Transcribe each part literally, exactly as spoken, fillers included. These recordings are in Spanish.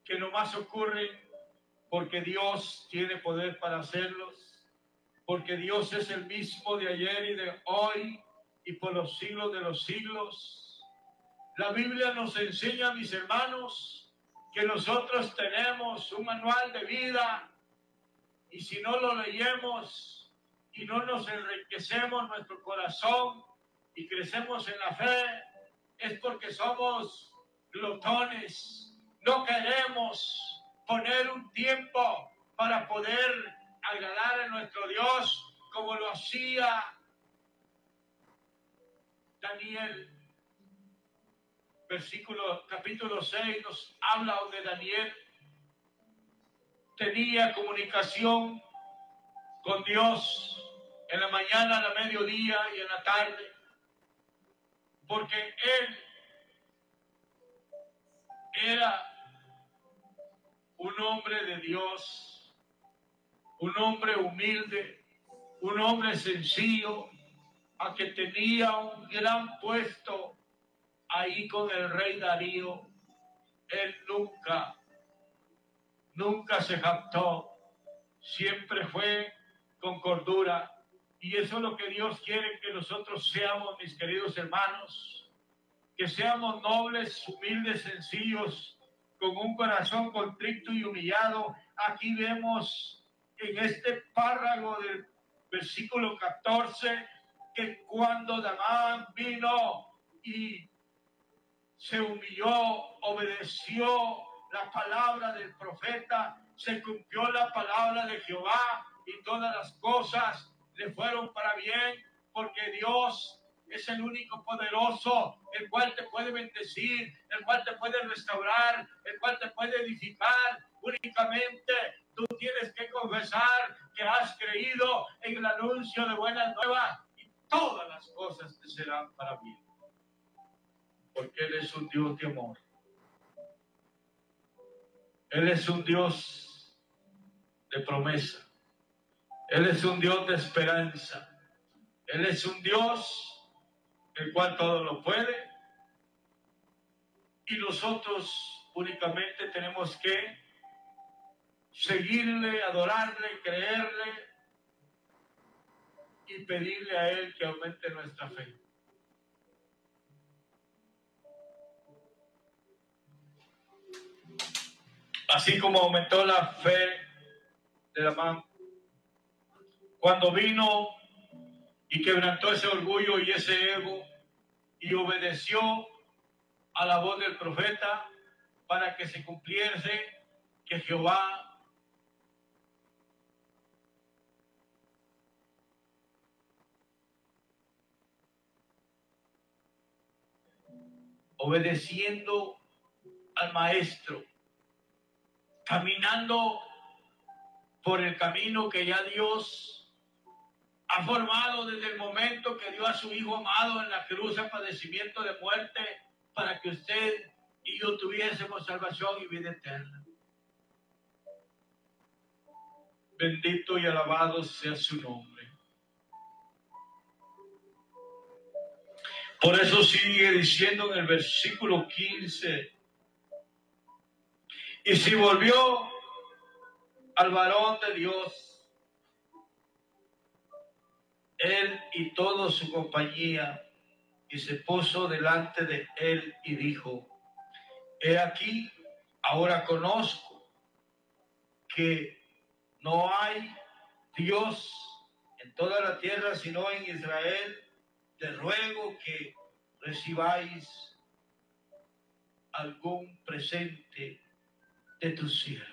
que nomás ocurren porque Dios tiene poder para hacerlos, porque Dios es el mismo de ayer y de hoy y por los siglos de los siglos. La Biblia nos enseña, mis hermanos, que nosotros tenemos un manual de vida, y si no lo leemos y no nos enriquecemos nuestro corazón y crecemos en la fe, es porque somos glotones. No queremos poner un tiempo para poder agradar a nuestro Dios como lo hacía Daniel. Versículo, capítulo seis nos habla de Daniel. Tenía comunicación con Dios en la mañana, a la mediodía y en la tarde, porque él era un hombre de Dios, un hombre humilde, un hombre sencillo, a que tenía un gran puesto ahí con el rey Darío. Él nunca, nunca se jactó, siempre fue con cordura. Y eso es lo que Dios quiere que nosotros seamos, mis queridos hermanos, que seamos nobles, humildes, sencillos, con un corazón contrito y humillado. Aquí vemos en este párrafo del versículo catorce que cuando Damán vino y se humilló, obedeció la palabra del profeta, se cumplió la palabra de Jehová y todas las cosas le fueron para bien, porque Dios es el único poderoso, el cual te puede bendecir, el cual te puede restaurar, el cual te puede edificar. Únicamente tú tienes que confesar que has creído en el anuncio de buenas nuevas y todas las cosas te serán para bien. Porque Él es un Dios de amor. Él es un Dios de promesa. Él es un Dios de esperanza. Él es un Dios el cual todo lo puede. Y nosotros únicamente tenemos que seguirle, adorarle, creerle y pedirle a Él que aumente nuestra fe. Así como aumentó la fe de Damán cuando vino y quebrantó ese orgullo y ese ego y obedeció a la voz del profeta para que se cumpliese que Jehová obedeciendo al maestro, caminando por el camino que ya Dios ha formado desde el momento que dio a su Hijo amado en la cruz a padecimiento de muerte para que usted y yo tuviésemos salvación y vida eterna. Bendito y alabado sea su nombre. Por eso sigue diciendo en el versículo quince: y si volvió al varón de Dios, él y toda su compañía, y se puso delante de él y dijo: he aquí, ahora conozco que no hay Dios en toda la tierra sino en Israel. Te ruego que recibáis algún presente de tu siervo.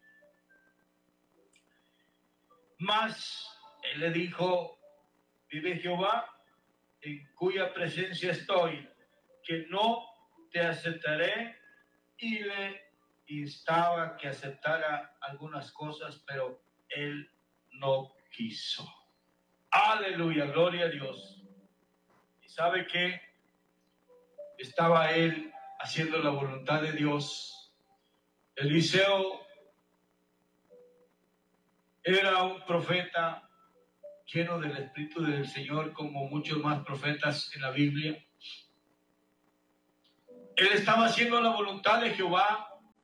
Mas él le dijo: vive Jehová, en cuya presencia estoy, que no te aceptaré. Y le instaba que aceptara algunas cosas, pero él no quiso. Aleluya, gloria a Dios. ¿Y sabe qué? Estaba él haciendo la voluntad de Dios. Eliseo era un profeta lleno del Espíritu del Señor, como muchos más profetas en la Biblia. Él estaba haciendo la voluntad de Jehová,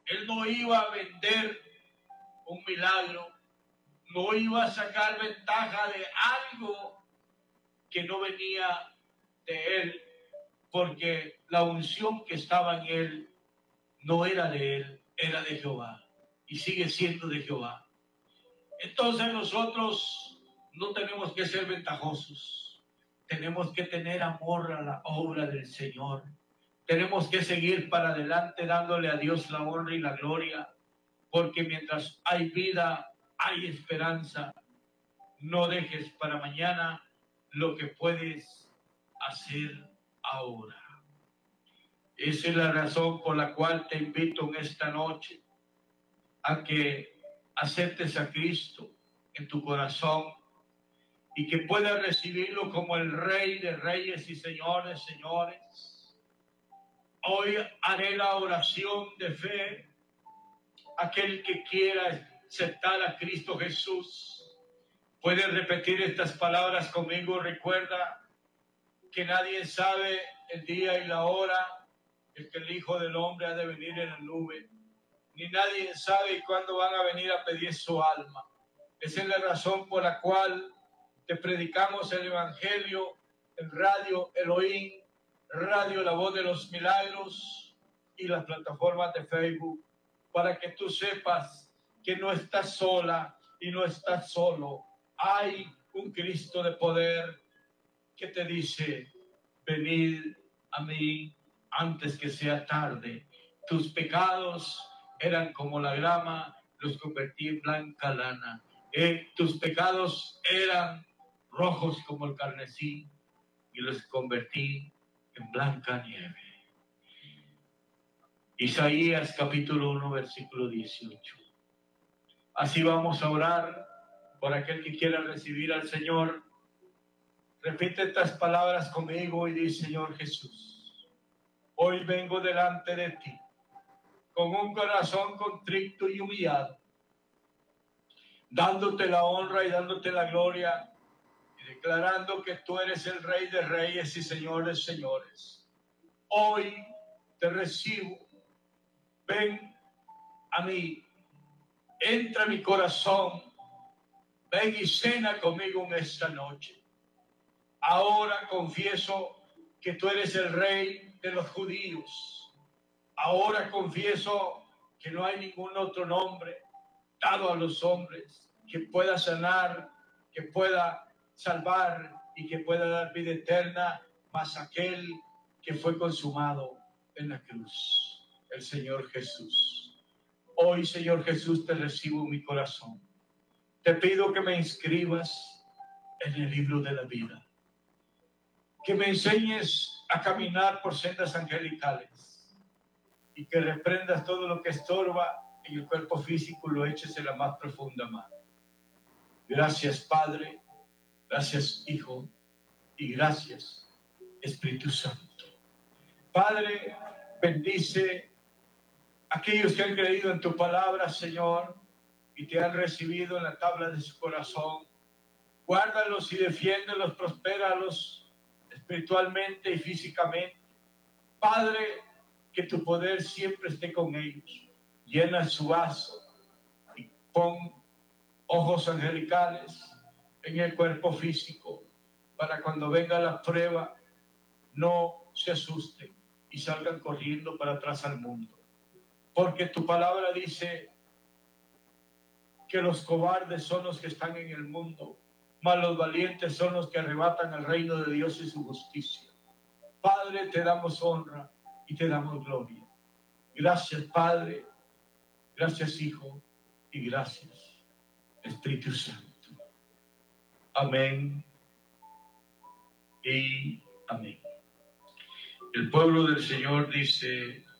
Él no iba a vender un milagro, no iba a sacar ventaja de algo que no venía de él, porque la unción que estaba en él no era de él, era de Jehová y sigue siendo de Jehová. Entonces nosotros no tenemos que ser ventajosos, tenemos que tener amor a la obra del Señor, tenemos que seguir para adelante dándole a Dios la honra y la gloria, porque mientras hay vida, hay esperanza. No dejes para mañana lo que puedes hacer ahora. Esa es la razón por la cual te invito en esta noche a que aceptes a Cristo en tu corazón y que puedas recibirlo como el Rey de Reyes y Señores, señores. Hoy haré la oración de fe. Aquel que quiera aceptar a Cristo Jesús puede repetir estas palabras conmigo. Recuerda que nadie sabe el día y la hora en que el Hijo del Hombre ha de venir en la nube, ni nadie sabe cuándo van a venir a pedir su alma. Esa es la razón por la cual te predicamos el Evangelio en Radio Elohim, Radio La Voz de los Milagros y las plataformas de Facebook, para que tú sepas que no estás sola y no estás solo. Hay un Cristo de poder que te dice: venid a mí antes que sea tarde. Tus pecados eran como la grama, los convertí en blanca lana. Eh, tus pecados eran rojos como el carmesí y los convertí en blanca nieve. Isaías capítulo uno, versículo dieciocho. Así vamos a orar por aquel que quiera recibir al Señor. Repite estas palabras conmigo y dice: Señor Jesús, hoy vengo delante de ti con un corazón contrito y humillado, dándote la honra y dándote la gloria y declarando que tú eres el Rey de Reyes y Señor de Señores. Hoy te recibo. Ven a mí, entra a mi corazón, ven y cena conmigo en esta noche. Ahora confieso que tú eres el Rey de los judíos. Ahora confieso que no hay ningún otro nombre dado a los hombres que pueda sanar, que pueda salvar y que pueda dar vida eterna, más aquel que fue consumado en la cruz, el Señor Jesús. Hoy, Señor Jesús, te recibo en mi corazón. Te pido que me inscribas en el libro de la vida, que me enseñes a caminar por sendas angelicales y que reprendas todo lo que estorba en el cuerpo físico y lo eches en la más profunda mar. Gracias, Padre, gracias, Hijo, y gracias, Espíritu Santo. Padre, bendice a aquellos que han creído en tu palabra, Señor, y te han recibido en la tabla de su corazón. Guárdalos y defiéndelos, prospéralos espiritualmente y físicamente. Padre, que tu poder siempre esté con ellos. Llena su vaso y pon ojos angelicales en el cuerpo físico, para cuando venga la prueba no se asusten y salgan corriendo para atrás al mundo. Porque tu palabra dice que los cobardes son los que están en el mundo, mas los valientes son los que arrebatan el reino de Dios y su justicia. Padre, te damos honra y te damos gloria. Gracias, Padre, gracias, Hijo, y gracias, Espíritu Santo. Amén y amén. El pueblo del Señor dice: